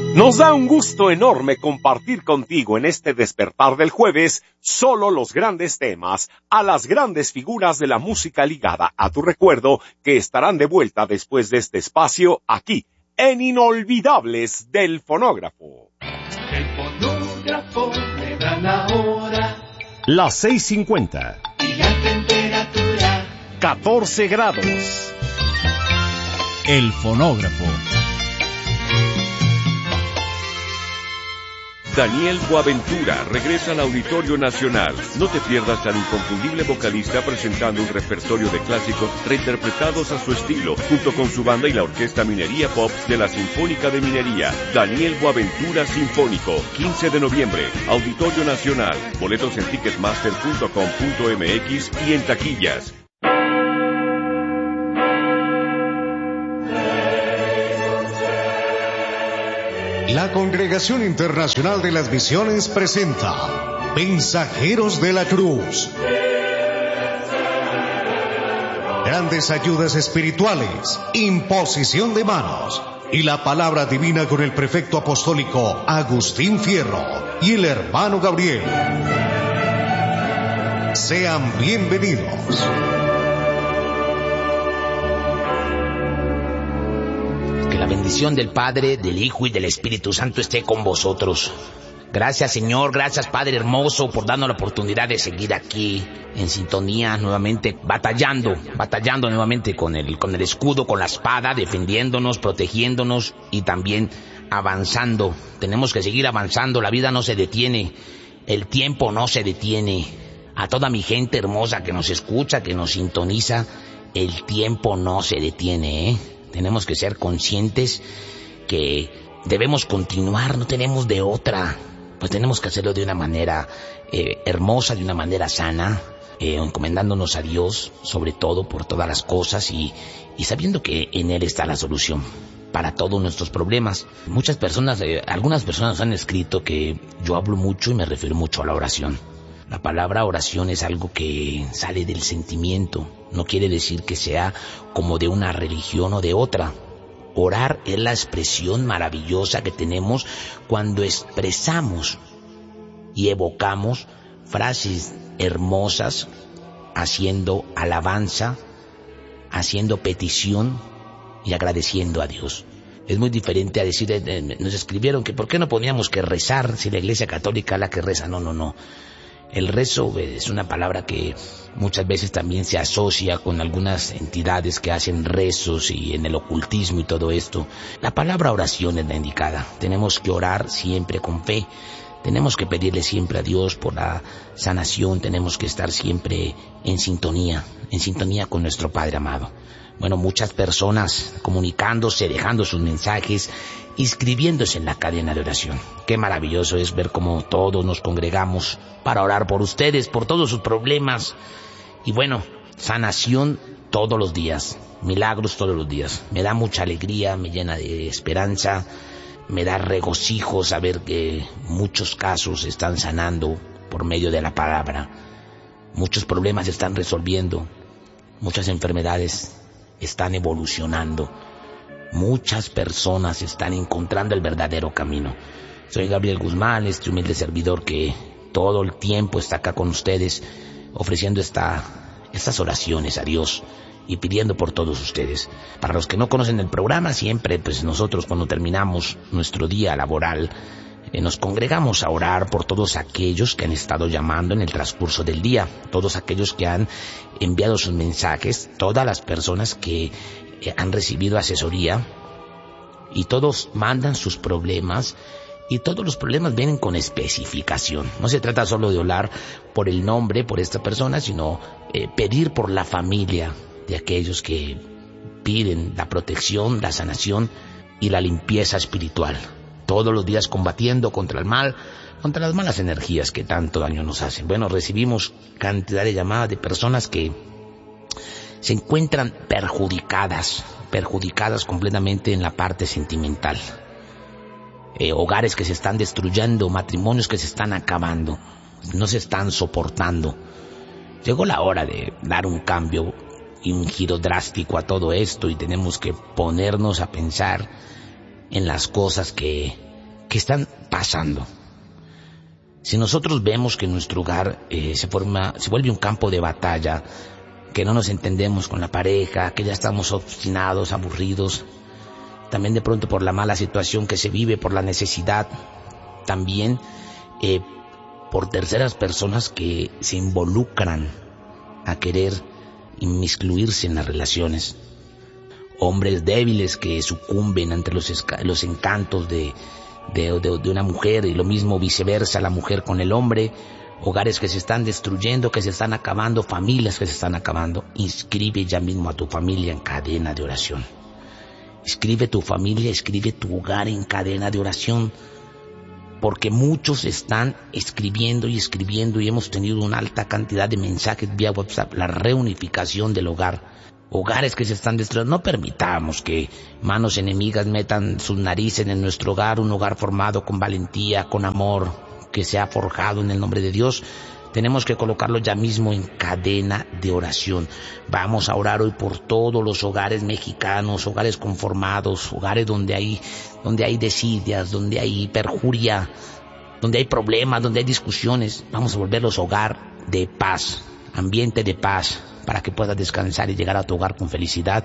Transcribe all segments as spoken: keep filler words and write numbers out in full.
Nos da un gusto enorme compartir contigo en este despertar del jueves solo los grandes temas, a las grandes figuras de la música ligada a tu recuerdo que estarán de vuelta después de este espacio aquí, en Inolvidables del Fonógrafo. El fonógrafo me da la hora. Las seis cincuenta. Y la temperatura. catorce grados. El fonógrafo. Daniel Boaventura regresa al Auditorio Nacional. No te pierdas al inconfundible vocalista presentando un repertorio de clásicos reinterpretados a su estilo, junto con su banda y la Orquesta Minería Pop de la Sinfónica de Minería. Daniel Boaventura Sinfónico, quince de noviembre, Auditorio Nacional. Boletos en ticketmaster punto com punto m x y en taquillas. La Congregación Internacional de las Misiones presenta Mensajeros de la Cruz. Grandes ayudas espirituales, imposición de manos y la palabra divina con el prefecto apostólico Agustín Fierro y el hermano Gabriel. Sean bienvenidos. La bendición del Padre, del Hijo y del Espíritu Santo esté con vosotros. Gracias, Señor, gracias, Padre hermoso, por darnos la oportunidad de seguir aquí en sintonía nuevamente, batallando, batallando nuevamente con el, con el escudo, con la espada, defendiéndonos, protegiéndonos y también avanzando. Tenemos que seguir avanzando, la vida no se detiene, el tiempo no se detiene. A toda mi gente hermosa que nos escucha, que nos sintoniza, el tiempo no se detiene, ¿eh? Tenemos que ser conscientes que debemos continuar, no tenemos de otra. Pues tenemos que hacerlo de una manera eh, hermosa, de una manera sana, eh, encomendándonos a Dios, sobre todo por todas las cosas y, y sabiendo que en Él está la solución para todos nuestros problemas. Muchas personas, eh, algunas personas han escrito que yo hablo mucho y me refiero mucho a la oración. La palabra oración es algo que sale del sentimiento, no quiere decir que sea como de una religión o de otra. Orar es la expresión maravillosa que tenemos cuando expresamos y evocamos frases hermosas, haciendo alabanza, haciendo petición y agradeciendo a Dios. Es muy diferente a decir, eh, nos escribieron que por qué no poníamos que rezar si la Iglesia Católica es la que reza. No, no, no. El rezo es una palabra que muchas veces también se asocia con algunas entidades que hacen rezos y en el ocultismo y todo esto. La palabra oración es la indicada. Tenemos que orar siempre con fe. Tenemos que pedirle siempre a Dios por la sanación. Tenemos que estar siempre en sintonía, en sintonía con nuestro Padre amado. Bueno, muchas personas comunicándose, dejando sus mensajes, inscribiéndose en la cadena de oración. Qué maravilloso es ver cómo todos nos congregamos para orar por ustedes, por todos sus problemas. Y bueno, sanación todos los días, milagros todos los días. Me da mucha alegría, me llena de esperanza, me da regocijo saber que muchos casos se están sanando por medio de la palabra. Muchos problemas se están resolviendo, muchas enfermedades están evolucionando. Muchas personas están encontrando el verdadero camino. Soy Gabriel Guzmán, este humilde servidor que todo el tiempo está acá con ustedes, ofreciendo esta, estas oraciones a Dios y pidiendo por todos ustedes. Para los que no conocen el programa, siempre pues nosotros cuando terminamos nuestro día laboral, eh, nos congregamos a orar por todos aquellos que han estado llamando en el transcurso del día, todos aquellos que han enviado sus mensajes, todas las personas que han recibido asesoría y todos mandan sus problemas y todos los problemas vienen con especificación. No se trata solo de orar por el nombre, por esta persona, sino eh, pedir por la familia de aquellos que piden la protección, la sanación y la limpieza espiritual. Todos los días combatiendo contra el mal, contra las malas energías que tanto daño nos hacen. Bueno, recibimos cantidad de llamadas de personas que se encuentran perjudicadas, perjudicadas completamente en la parte sentimental. Eh, hogares que se están destruyendo, matrimonios que se están acabando, no se están soportando. Llegó la hora de dar un cambio y un giro drástico a todo esto y tenemos que ponernos a pensar en las cosas que que están pasando. Si nosotros vemos que nuestro hogar eh, se forma, se vuelve un campo de batalla, que no nos entendemos con la pareja, que ya estamos obstinados, aburridos, también de pronto por la mala situación que se vive, por la necesidad, también eh, por terceras personas que se involucran a querer inmiscuirse en las relaciones, hombres débiles que sucumben ante los, esca- los encantos de, de, de, de una mujer, y lo mismo viceversa, la mujer con el hombre, hogares que se están destruyendo, que se están acabando, familias que se están acabando. Inscribe ya mismo a tu familia en cadena de oración. Escribe tu familia, escribe tu hogar en cadena de oración, porque muchos están escribiendo y escribiendo y hemos tenido una alta cantidad de mensajes vía WhatsApp, la reunificación del hogar, hogares que se están destruyendo. No permitamos que manos enemigas metan sus narices en nuestro hogar, un hogar formado con valentía, con amor, que se ha forjado en el nombre de Dios. Tenemos que colocarlo ya mismo en cadena de oración. Vamos a orar hoy por todos los hogares mexicanos, hogares conformados, hogares donde hay, donde hay desidias, donde hay perjuria, donde hay problemas, donde hay discusiones. Vamos a volverlos hogar de paz, ambiente de paz, para que puedas descansar y llegar a tu hogar con felicidad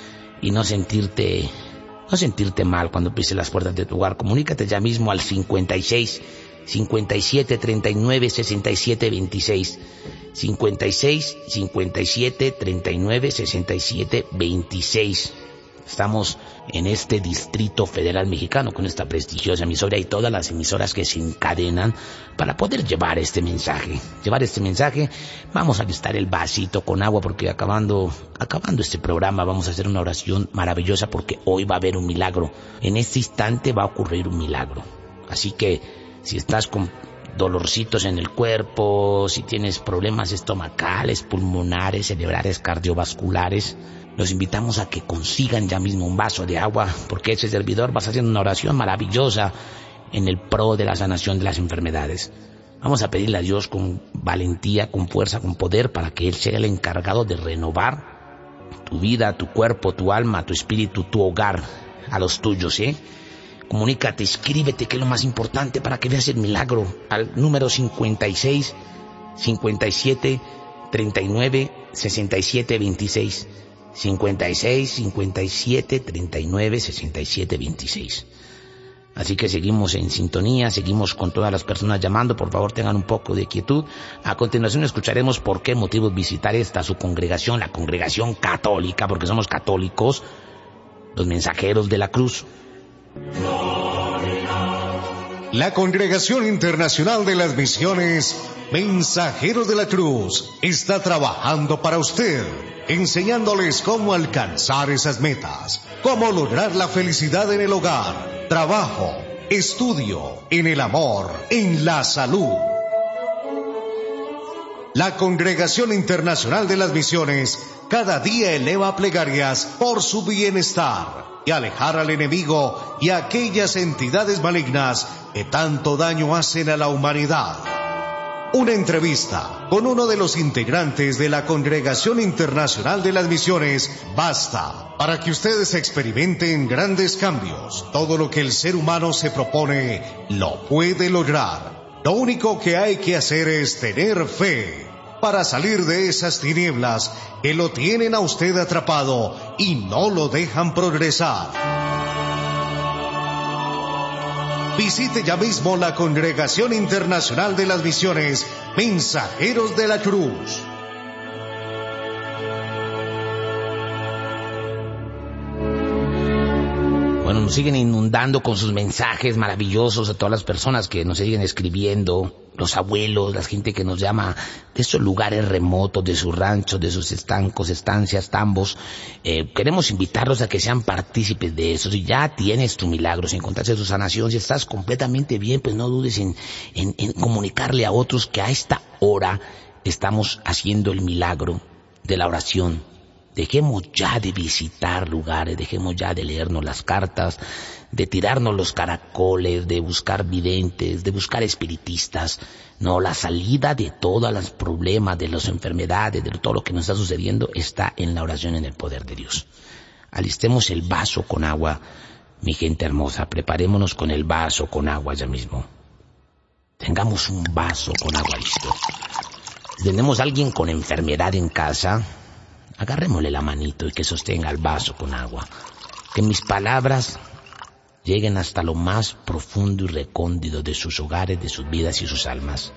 y no sentirte, no sentirte mal cuando pises las puertas de tu hogar. Comunícate ya mismo al cincuenta y seis, cincuenta y siete, treinta y nueve, sesenta y siete, veintiséis. cincuenta y seis, cincuenta y siete, treinta y nueve, sesenta y siete, veintiséis. Estamos en este Distrito Federal Mexicano con esta prestigiosa emisora y todas las emisoras que se encadenan para poder llevar este mensaje. Llevar este mensaje, vamos a alistar el vasito con agua porque acabando, acabando este programa vamos a hacer una oración maravillosa porque hoy va a haber un milagro. En este instante va a ocurrir un milagro. Así que si estás con dolorcitos en el cuerpo, si tienes problemas estomacales, pulmonares, cerebrales, cardiovasculares, los invitamos a que consigan ya mismo un vaso de agua, porque ese servidor va a hacer una oración maravillosa en el pro de la sanación de las enfermedades. Vamos a pedirle a Dios con valentía, con fuerza, con poder, para que Él sea el encargado de renovar tu vida, tu cuerpo, tu alma, tu espíritu, tu hogar, a los tuyos, ¿eh? Comunícate, escríbete, que es lo más importante para que veas el milagro, al número cincuenta y seis, cincuenta y siete, treinta y nueve, sesenta y siete, veintiséis. cincuenta y seis, cincuenta y siete, treinta y nueve, sesenta y siete, veintiséis. Así que seguimos en sintonía, seguimos con todas las personas llamando. Por favor, tengan un poco de quietud. A continuación escucharemos por qué motivos visitar esta su congregación, la congregación católica, porque somos católicos, los mensajeros de la cruz. La Congregación Internacional de las Misiones Mensajeros de la Cruz está trabajando para usted, enseñándoles cómo alcanzar esas metas, cómo lograr la felicidad en el hogar, trabajo, estudio, en el amor, en la salud. La Congregación Internacional de las Misiones cada día eleva plegarias por su bienestar y alejar al enemigo y a aquellas entidades malignas que tanto daño hacen a la humanidad. Una entrevista con uno de los integrantes de la Congregación Internacional de las Misiones basta para que ustedes experimenten grandes cambios. Todo lo que el ser humano se propone lo puede lograr. Lo único que hay que hacer es tener fe para salir de esas tinieblas que lo tienen a usted atrapado y no lo dejan progresar. Visite ya mismo la Congregación Internacional de las Misiones Mensajeros de la Cruz. Bueno, nos siguen inundando con sus mensajes maravillosos a todas las personas que nos siguen escribiendo, los abuelos, la gente que nos llama de esos lugares remotos, de sus ranchos, de sus estancos, estancias, tambos. Eh, queremos invitarlos a que sean partícipes de eso. Si ya tienes tu milagro, si encontraste tu sanación, si estás completamente bien, pues no dudes en, en, en comunicarle a otros que a esta hora estamos haciendo el milagro de la oración. Dejemos ya de visitar lugares, dejemos ya de leernos las cartas, de tirarnos los caracoles, de buscar videntes, de buscar espiritistas. No, la salida de todos los problemas, de las enfermedades, de todo lo que nos está sucediendo, está en la oración, en el poder de Dios. Alistemos el vaso con agua. Mi gente hermosa, preparémonos con el vaso con agua ya mismo. Tengamos un vaso con agua listo. Si tenemos a alguien con enfermedad en casa, agarrémosle la manito y que sostenga el vaso con agua. Que mis palabras lleguen hasta lo más profundo y recóndito de sus hogares, de sus vidas y sus almas.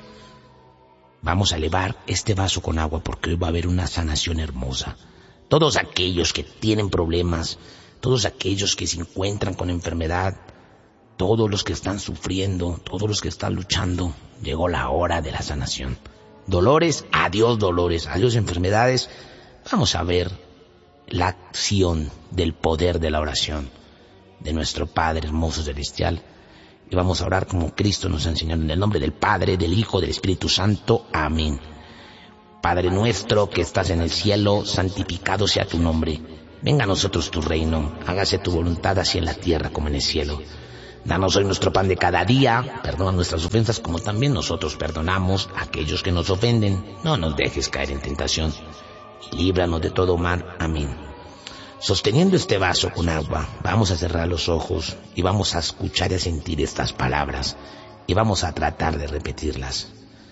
Vamos a elevar este vaso con agua porque hoy va a haber una sanación hermosa. Todos aquellos que tienen problemas, todos aquellos que se encuentran con enfermedad, todos los que están sufriendo, todos los que están luchando, llegó la hora de la sanación. Dolores, adiós dolores, adiós enfermedades. Vamos a ver la acción del poder de la oración de nuestro Padre hermoso celestial. Y vamos a orar como Cristo nos enseñó, en el nombre del Padre, del Hijo, del Espíritu Santo. Amén. Padre nuestro que estás en el cielo, santificado sea tu nombre. Venga a nosotros tu reino, hágase tu voluntad así en la tierra como en el cielo. Danos hoy nuestro pan de cada día, perdona nuestras ofensas como también nosotros perdonamos a aquellos que nos ofenden. No nos dejes caer en tentación y líbranos de todo mal. Amén. Sosteniendo este vaso con agua, vamos a cerrar los ojos y vamos a escuchar y a sentir estas palabras y vamos a tratar de repetirlas.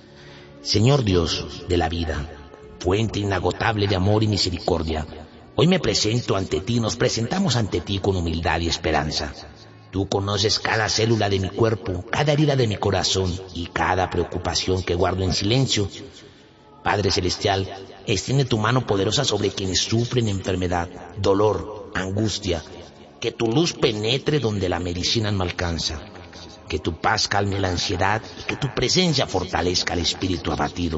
Señor Dios de la vida, fuente inagotable de amor y misericordia, hoy me presento ante ti, nos presentamos ante ti con humildad y esperanza. Tú conoces cada célula de mi cuerpo, cada herida de mi corazón y cada preocupación que guardo en silencio. Padre Celestial, extiende tu mano poderosa sobre quienes sufren enfermedad, dolor, angustia. Que tu luz penetre donde la medicina no alcanza. Que tu paz calme la ansiedad y que tu presencia fortalezca el espíritu abatido.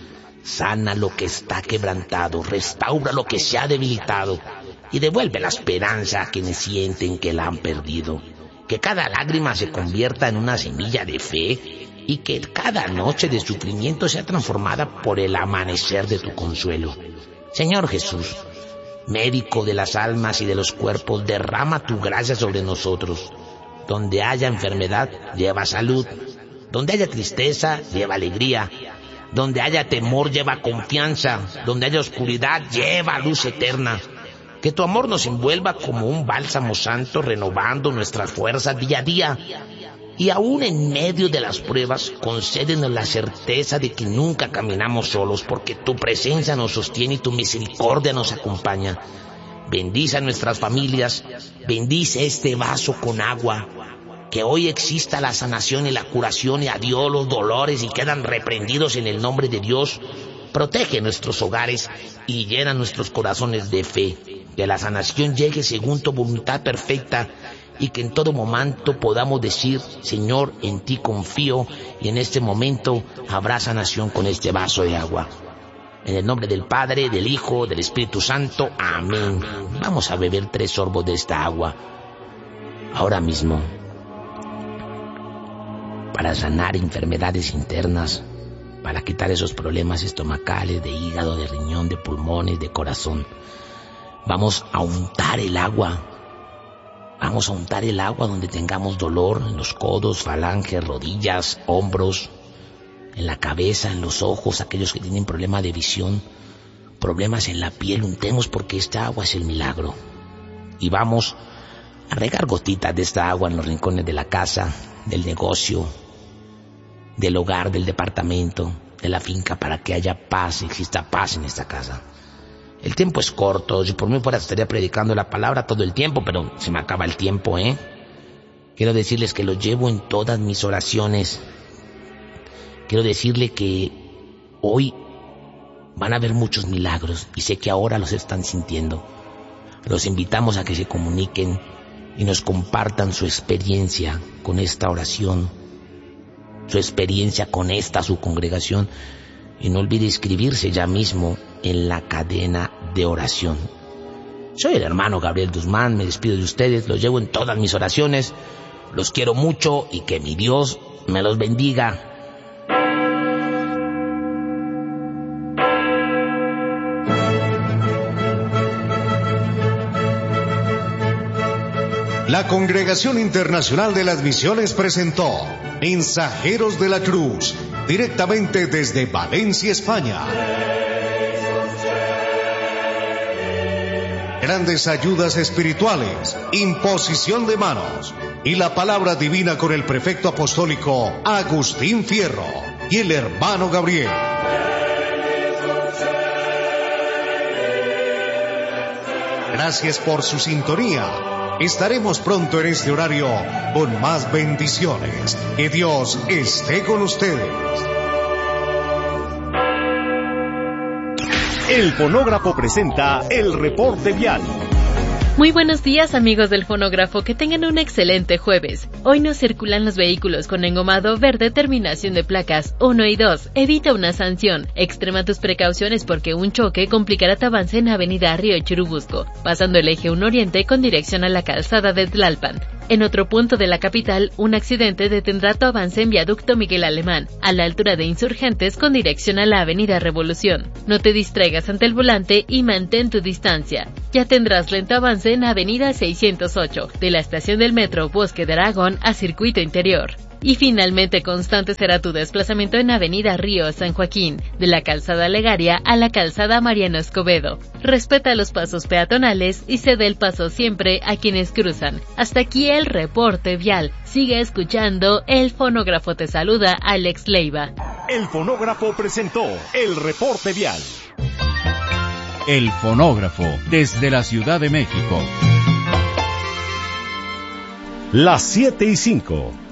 Sana lo que está quebrantado, restaura lo que se ha debilitado y devuelve la esperanza a quienes sienten que la han perdido. Que cada lágrima se convierta en una semilla de fe y que cada noche de sufrimiento sea transformada por el amanecer de tu consuelo. Señor Jesús, médico de las almas y de los cuerpos, derrama tu gracia sobre nosotros. Donde haya enfermedad, lleva salud. Donde haya tristeza, lleva alegría. Donde haya temor, lleva confianza. Donde haya oscuridad, lleva luz eterna. Que tu amor nos envuelva como un bálsamo santo, renovando nuestras fuerzas día a día. Y aún en medio de las pruebas, concédenos la certeza de que nunca caminamos solos, porque tu presencia nos sostiene y tu misericordia nos acompaña. Bendice a nuestras familias, bendice este vaso con agua, que hoy exista la sanación y la curación y adiós los dolores y quedan reprendidos en el nombre de Dios. Protege nuestros hogares y llena nuestros corazones de fe, que la sanación llegue según tu voluntad perfecta y que en todo momento podamos decir, Señor, en ti confío y en este momento habrá sanación con este vaso de agua. En el nombre del Padre, del Hijo, del Espíritu Santo. Amén. Vamos a beber tres sorbos de esta agua ahora mismo para sanar enfermedades internas, para quitar esos problemas estomacales, de hígado, de riñón, de pulmones, de corazón. Vamos a untar el agua. Vamos a untar el agua donde tengamos dolor, en los codos, falanges, rodillas, hombros, en la cabeza, en los ojos, aquellos que tienen problema de visión, problemas en la piel, untemos porque esta agua es el milagro. Y vamos a regar gotitas de esta agua en los rincones de la casa, del negocio, del hogar, del departamento, de la finca, para que haya paz, exista paz en esta casa. El tiempo es corto, si por mí fuera estaría predicando la palabra todo el tiempo, pero se me acaba el tiempo, ¿eh? Quiero decirles que lo llevo en todas mis oraciones. Quiero decirle que hoy van a haber muchos milagros y sé que ahora los están sintiendo. Los invitamos a que se comuniquen y nos compartan su experiencia con esta oración, su experiencia con esta su congregación. Y no olvide inscribirse ya mismo en la cadena de oración. Soy el hermano Gabriel Guzmán, me despido de ustedes, los llevo en todas mis oraciones, los quiero mucho y que mi Dios me los bendiga. La Congregación Internacional de las Misiones presentó Mensajeros de la Cruz, directamente desde Valencia, España. grandes ayudas espirituales, imposición de manos y la palabra divina con el prefecto apostólico Agustín Fierro y el hermano Gabriel. Gracias por su sintonía. Estaremos pronto en este horario con más bendiciones. Que Dios esté con ustedes. El fonógrafo presenta el reporte vial. Muy buenos días, amigos del fonógrafo, que tengan un excelente jueves. Hoy no circulan los vehículos con engomado verde terminación de placas uno y dos. Evita una sanción. Extrema tus precauciones porque un choque complicará tu avance en Avenida Río Churubusco, pasando el eje uno Oriente con dirección a la calzada de Tlalpan. En otro punto de la capital, un accidente detendrá tu avance en Viaducto Miguel Alemán, a la altura de Insurgentes con dirección a la Avenida Revolución. No te distraigas ante el volante y mantén tu distancia. Ya tendrás lento avance en Avenida seiscientos ocho, de la estación del metro Bosque de Aragón a Circuito Interior. Y finalmente constante será tu desplazamiento en Avenida Río San Joaquín, de la calzada Legaria a la calzada Mariano Escobedo. Respeta los pasos peatonales y cede el paso siempre a quienes cruzan. Hasta aquí el reporte vial. Sigue escuchando, el fonógrafo te saluda, Alex Leiva. El fonógrafo presentó el reporte vial. El fonógrafo, desde la Ciudad de México. Las siete y cinco.